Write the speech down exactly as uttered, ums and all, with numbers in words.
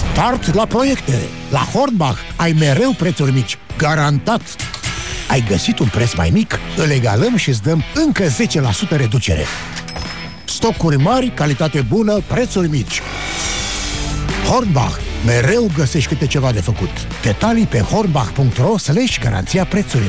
Start la proiecte! La Hornbach ai mereu prețuri mici, garantat! Ai găsit un preț mai mic? Îl egalăm și îți dăm încă zece la sută reducere. Stocuri mari, calitate bună, prețuri mici. Hornbach. Mereu găsești câte ceva de făcut. Detalii pe hornbach punct ro slash garanția prețurilor.